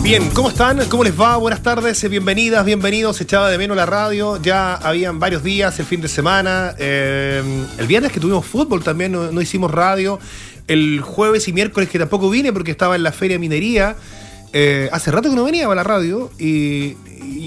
Bien, ¿cómo están? ¿Cómo les va? Buenas tardes, bienvenidas, bienvenidos. Se echaba de menos la radio, ya habían varios días, el fin de semana. El viernes que tuvimos fútbol también no hicimos radio. El jueves y miércoles que tampoco vine porque estaba en la Feria Minería. Hace rato que no venía a la radio y